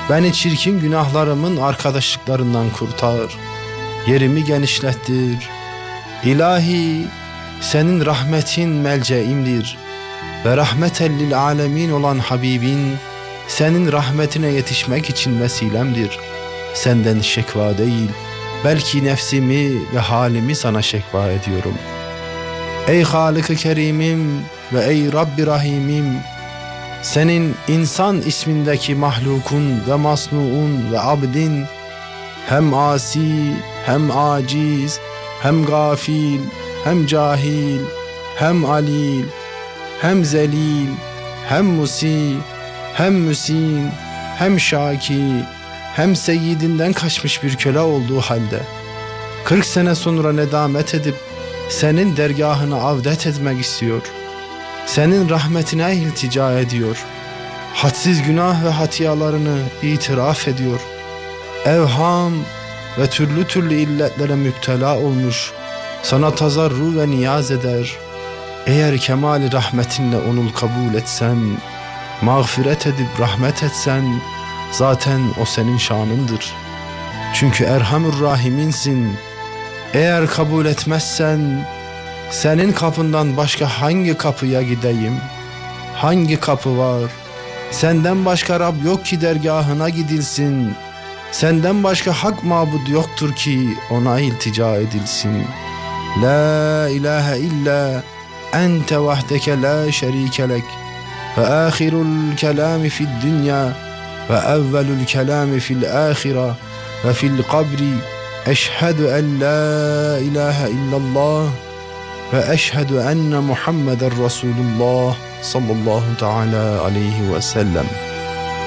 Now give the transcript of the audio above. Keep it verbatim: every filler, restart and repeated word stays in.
Beni çirkin günahlarımın arkadaşlıklarından kurtar. Yerimi genişlettir. İlahi, senin rahmetin melceğimdir. Ve rahmeten lil alemin olan Habibin, senin rahmetine yetişmek için vesilemdir. Senden şekva değil, belki nefsimi ve halimi sana şekva ediyorum. Ey Halık-ı Kerimim ve ey Rabbi Rahimim, senin insan ismindeki mahlukun ve masnuun ve abdin, hem asi, hem aciz, hem gafil, hem cahil, hem alil, hem zelil, hem musi, hem müsin, hem şaki, hem seyyidinden kaçmış bir köle olduğu halde kırk sene sonra nedamet edip senin dergahına avdet etmek istiyor. Senin rahmetine iltica ediyor. Hadsiz günah ve hatiyalarını itiraf ediyor. Evham ve türlü türlü illetlere müptela olmuş, sana tazarru ve niyaz eder. Eğer kemali rahmetinle onu kabul etsen, mağfiret edip rahmet etsen, zaten o senin şanındır. Çünkü Erhamur Rahiminsin. Eğer kabul etmezsen, senin kapından başka hangi kapıya gideyim? Hangi kapı var? Senden başka Rab yok ki dergahına gidilsin. Senden başka hak mabud yoktur ki ona iltica edilsin. La ilahe illa ente vahdeke la şerike lek ve ahirul kelami fid dünya ve evvelul kelami fil ahire ve fil kabri. Eşhedü en la ilahe illallah ve eşhedü enne Muhammeden Resulullah sallallahu teala aleyhi ve sellem.